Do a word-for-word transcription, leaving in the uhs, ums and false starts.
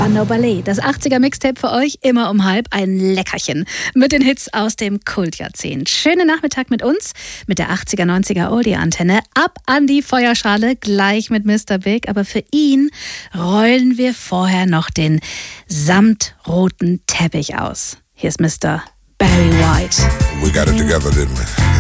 Spandau Ballet, das achtziger-Mixtape für euch, immer um halb, ein Leckerchen mit den Hits aus dem Kultjahrzehnt. Schönen Nachmittag mit uns, mit der achtziger, neunziger Oldie-Antenne. Ab an die Feuerschale, gleich mit Mister Big. Aber für ihn rollen wir vorher noch den samtroten Teppich aus. Hier ist Mister Barry White. We got it together, didn't we?